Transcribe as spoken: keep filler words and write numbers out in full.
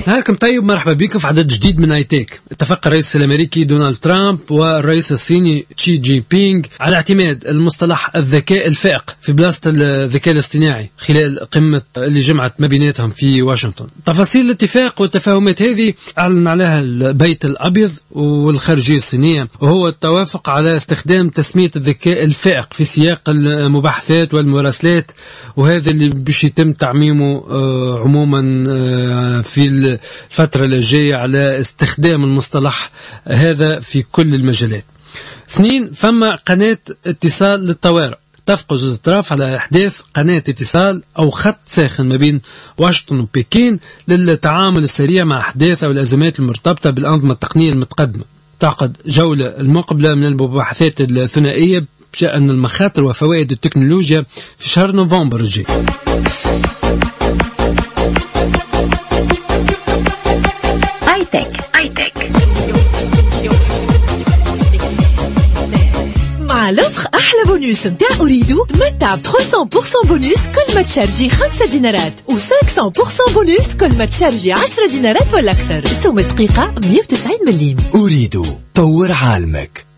نهاركم طيب، مرحبا بكم في عدد جديد من ايتيك. اتفق الرئيس الامريكي دونالد ترامب والرئيس الصيني شي جين بينغ على اعتماد المصطلح الذكاء الفائق في بلاصة الذكاء الاصطناعي خلال قمة اللي جمعت ما بيناتهم في واشنطن. تفاصيل الاتفاق والتفاهمات هذه أعلن عليها البيت الأبيض والخارجية الصينية، وهو التوافق على استخدام تسمية الذكاء الفائق في سياق المباحثات والمراسلات، وهذا اللي باش يتم تعميمه عموما في الفترة الجاية على استخدام المصطلح هذا في كل المجالات. اثنين، فما قناة اتصال للطوارئ. اتفقوا زوج الأطراف على إحداث قناة اتصال أو خط ساخن ما بين واشنطن وبكين للتعامل السريع مع أحداث أو الأزمات المرتبطة بالأنظمة التقنية المتقدمة. تعقد جولة المقبلة من المباحثات الثنائية بشأن المخاطر وفوائد التكنولوجيا في شهر نوفمبر الجاي. مع لوفر أحلى بونيس متاع أريدو، تمتع ب ثلاثمية بالمية بونيس كل ما تشارجي خمسة دينارات و خمسمية بالمية بونيس كل ما تشارجي عشرة دينارات ولا أكثر. سوم الدقيقة مية وتسعين مليم. أريدو، طور عالمك.